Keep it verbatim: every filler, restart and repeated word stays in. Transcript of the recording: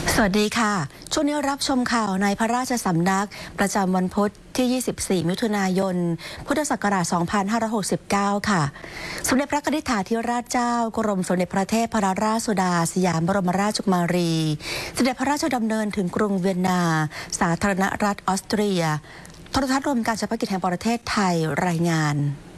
สวัสดีค่ะช่วงนี้รับชมข่าวในพระราชสำนักประจำวันพุธที่ ยี่สิบสี่ มิถุนายน พุทธศักราช สองพันห้าร้อยหกสิบเก้า ค่ะสมเด็จพระกนิษฐาธิราชเจ้ากรมสมเด็จพระเทพรัตนราชสุดาสยามบรมราชกุมารีเสด็จพระราชดำเนินถึงกรุงเวียนนา สาธารณรัฐออสเตรียโทรทัศน์รวมการเฉพาะกิจแห่งประเทศไทยรายงาน